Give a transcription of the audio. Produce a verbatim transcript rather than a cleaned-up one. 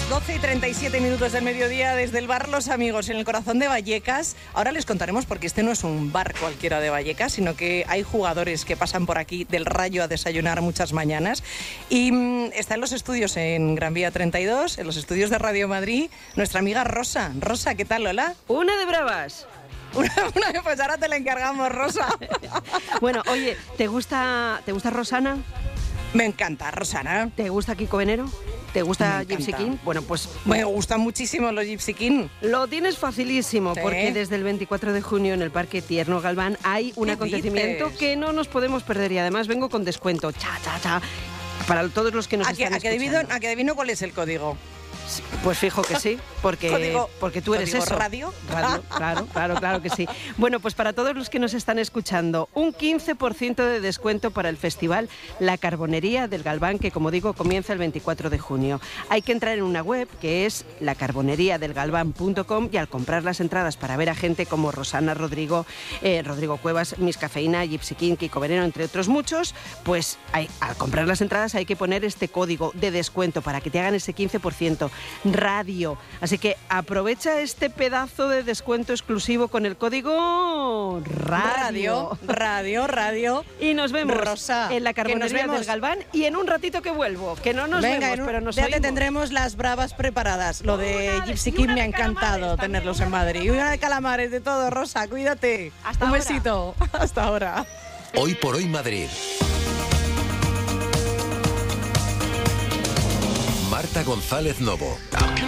doce y treinta y siete minutos del mediodía desde el bar Los Amigos, en el corazón de Vallecas. Ahora les contaremos porque este no es un bar cualquiera de Vallecas, sino que hay jugadores que pasan por aquí del Rayo a desayunar muchas mañanas. Y mmm, está en los estudios en Gran Vía treinta y dos, en los estudios de Radio Madrid, nuestra amiga Rosa. Rosa, ¿qué tal, Lola? Una de bravas. Una, una, pues ahora te la encargamos, Rosa. Bueno, oye, ¿te gusta, ¿te gusta Rosana? Me encanta, Rosana. ¿Te gusta Kiko Venero? ¿Te gusta Gypsy King? Bueno, pues... Me gustan muchísimo los Gypsy King. Lo tienes facilísimo, ¿Sí? Porque desde el veinticuatro de junio en el Parque Tierno Galván hay un acontecimiento dices? que no nos podemos perder y además vengo con descuento. Cha, cha, cha. Para todos los que nos ¿A que, están a que escuchando. adivino, ¿A que adivino cuál es el código? Pues fijo que sí, porque, ¿Código, porque tú eres código eso. radio? Radio, claro, claro, claro que sí. Bueno, pues para todos los que nos están escuchando, un quince por ciento de descuento para el festival La Carbonería del Galván, que como digo, comienza el veinticuatro de junio. Hay que entrar en una web que es la carboneriá del galván punto com y al comprar las entradas para ver a gente como Rosana, Rodrigo, eh, Rodrigo Cuevas, Miss Cafeína, Gypsy King, Kiko Veneno, entre otros muchos, pues hay, al comprar las entradas hay que poner este código de descuento para que te hagan ese quince por ciento. Radio. Así que aprovecha este pedazo de descuento exclusivo con el código Radio. Radio, radio, radio. Y nos vemos, Rosa, en la que nos Carbonería vemos. del Galván y en un ratito que vuelvo, que no nos Venga, vemos, un- pero nos ya te oímos. tendremos las bravas preparadas. Lo de Una de- Gypsy y King una me ha de calamares encantado también, tenerlos una en de Madrid. Y una de calamares, de todo, Rosa, cuídate. Hasta Un ahora. besito. Hasta ahora. Hoy por hoy Madrid. Marta González Novo.